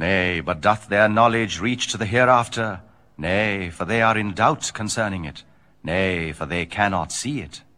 Nay, but doth their knowledge reach to the hereafter? Nay, for they are in doubt concerning it. Nay, for they cannot see it.